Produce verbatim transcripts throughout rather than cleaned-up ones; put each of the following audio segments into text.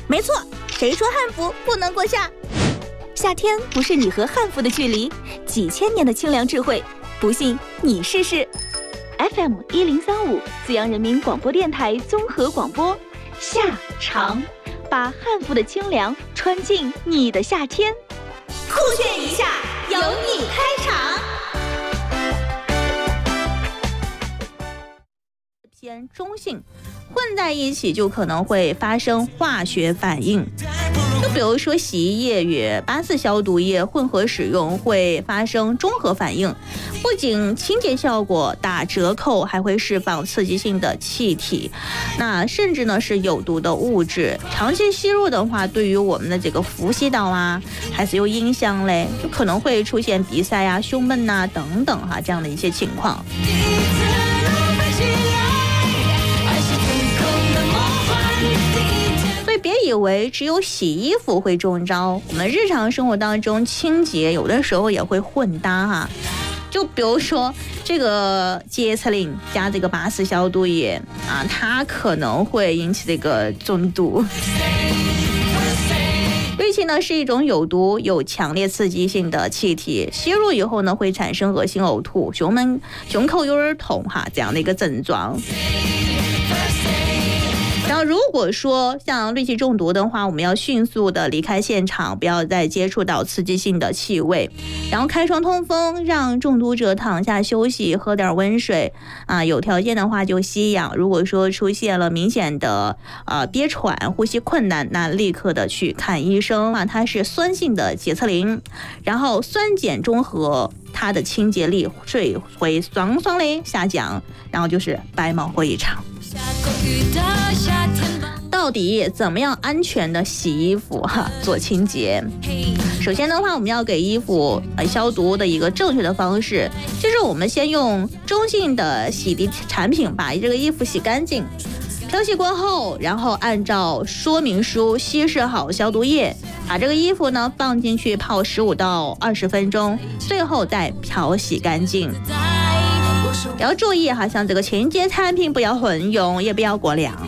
没错，谁说汉服不能过夏？夏天不是你和汉服的距离，几千年的清凉智慧，不信你试试。F M 一零三五，资阳人民广播电台综合广播，夏长，把汉服的清凉穿进你的夏天。酷炫一下，由你开场。偏中性，混在一起就可能会发生化学反应。就比如说洗衣液与八四消毒液混合使用会发生中和反应，不仅清洁效果打折扣，还会释放刺激性的气体，那甚至呢是有毒的物质。长期吸入的话，对于我们的这个呼吸道啊还是有影响嘞，就可能会出现鼻塞啊、胸闷啊等等哈、啊、这样的一些情况。别以为只有洗衣服会中招，我们日常生活当中清洁有的时候也会混搭哈。就比如说这个洁厕灵加这个八四消毒液啊，它可能会引起这个中毒。氯气呢是一种有毒、有强烈刺激性的气体，吸入以后呢会产生恶心、呕吐、胸闷、胸口有点痛哈这样的一个症状。然后如果说像氯气中毒的话，我们要迅速的离开现场，不要再接触到刺激性的气味，然后开窗通风，让中毒者躺下休息，喝点温水啊，有条件的话就吸氧。如果说出现了明显的呃憋喘、呼吸困难，那立刻的去看医生啊。它是酸性的洁厕灵，然后酸碱中和，它的清洁力水会双双的下降，然后就是白毛回一场。到底怎么样安全的洗衣服哈做清洁？首先的话，我们要给衣服呃消毒的一个正确的方式，就是我们先用中性的洗涤产品把这个衣服洗干净，漂洗过后，然后按照说明书稀释好消毒液，把这个衣服呢放进去泡十五到二十分钟，最后再漂洗干净。要注意哈，像这个清洁产品不要混用，也不要过量。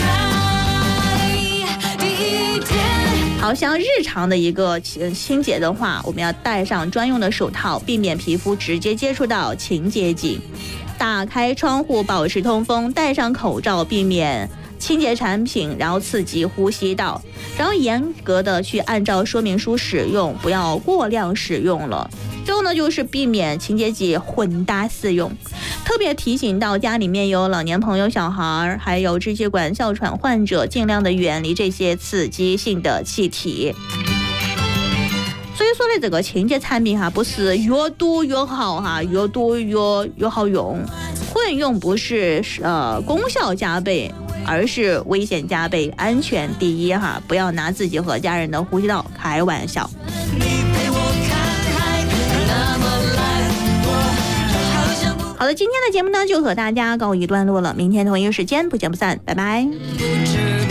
好像日常的一个清洁的话，我们要戴上专用的手套，避免皮肤直接接触到清洁剂。打开窗户保持通风，戴上口罩，避免清洁产品然后刺激呼吸道，然后严格的去按照说明书使用，不要过量使用了。最后呢，就是避免清洁剂混搭使用，特别提醒到家里面有老年朋友、小孩，还有支气管哮喘患者，尽量的远离这些刺激性的气体。所以说的这个清洁产品哈，不是越多越好哈，越多越越好用，混用不是呃功效加倍，而是危险加倍，安全第一哈，不要拿自己和家人的呼吸道开玩笑。好的，今天的节目呢就和大家告一段落了，明天同一时间不见不散，拜拜。